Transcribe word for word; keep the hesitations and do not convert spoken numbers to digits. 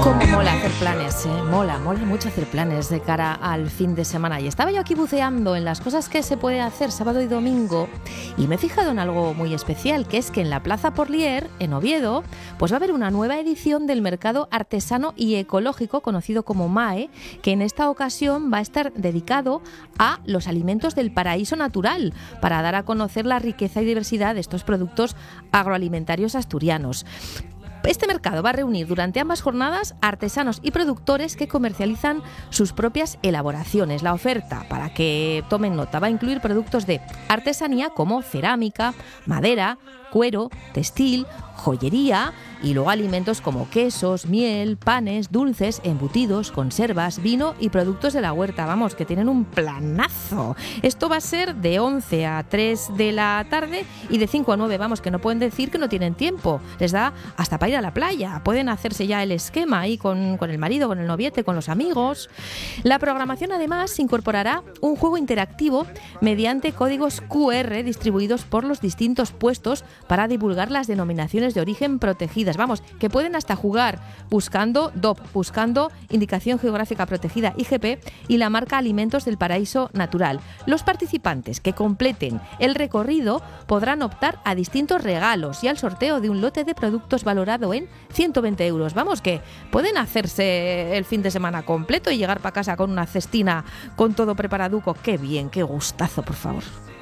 Cómo mola hacer planes, ¿eh? Mola, mola mucho hacer planes de cara al fin de semana. Y estaba yo aquí buceando en las cosas que se puede hacer sábado y domingo y me he fijado en algo muy especial, que es que en la Plaza Porlier, en Oviedo, pues va a haber una nueva edición del mercado artesano y ecológico conocido como MAE, que en esta ocasión va a estar dedicado a los alimentos del paraíso natural, para dar a conocer la riqueza y diversidad de estos productos agroalimentarios asturianos. Este mercado va a reunir durante ambas jornadas artesanos y productores que comercializan sus propias elaboraciones. La oferta, para que tomen nota, va a incluir productos de artesanía como cerámica, madera, cuero, textil, joyería y luego alimentos como quesos, miel, panes, dulces, embutidos, conservas, vino y productos de la huerta. Vamos, que tienen un planazo. Esto va a ser de once a tres de la tarde y de cinco a nueve. Vamos, que no pueden decir que no tienen tiempo. Les da hasta para ir a la playa. Pueden hacerse ya el esquema ahí con, con el marido, con el noviete, con los amigos. La programación además incorporará un juego interactivo mediante códigos cu erre distribuidos por los distintos puestos para divulgar las denominaciones de origen protegidas. Vamos, que pueden hasta jugar buscando D O P, buscando Indicación Geográfica Protegida I G P y la marca Alimentos del Paraíso Natural. Los participantes que completen el recorrido podrán optar a distintos regalos y al sorteo de un lote de productos valorado en ciento veinte euros. Vamos, que pueden hacerse el fin de semana completo y llegar para casa con una cestina con todo preparaduco. Qué bien, qué gustazo, por favor.